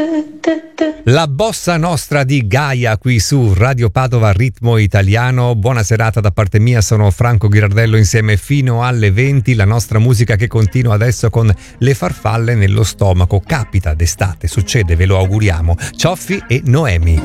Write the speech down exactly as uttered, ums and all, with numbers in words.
La bossa nostra di Gaia qui su Radio Padova Ritmo Italiano. Buona serata da parte mia, sono Franco Ghirardello insieme fino alle venti. La nostra musica che continua adesso con le farfalle nello stomaco. Capita d'estate, succede, ve lo auguriamo. Cioffi e Noemi.